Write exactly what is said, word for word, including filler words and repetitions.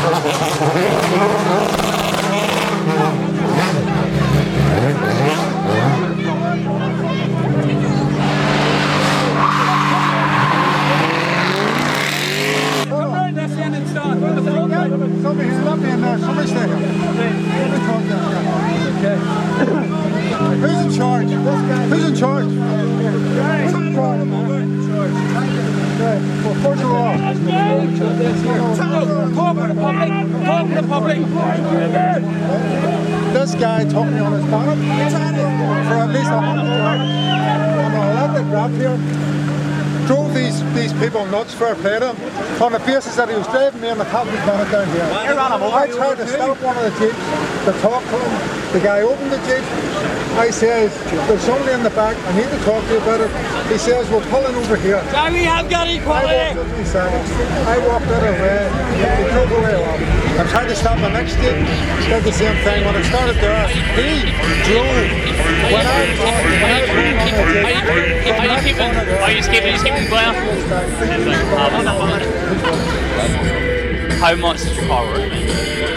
Somebody's not being there. Somebody's there. Who's in charge? Who's in charge? Who's in charge? Well, first of all, talk to the public. Talk to the public. This guy took me on his bonnet for at least a hundred yards. I'm an elected rap here. Drove these these people nuts, fair play to him, on the basis that he was driving me in the captain's bonnet down here. I tried to stop one of the jeeps to talk to him. The guy opened the jeep. I says, there's somebody in the back, I need to talk to you about it. He says, we're pulling over here. We have got equality. I walked fifty seconds. I walked out of the way. He drove away off. I tried to stop the next jeep. Did the same thing. When it started there, he drove. When I was on, when I was going on the jeep, Are you keeping? Are you keeping? Are you keeping well? How much does your car worth?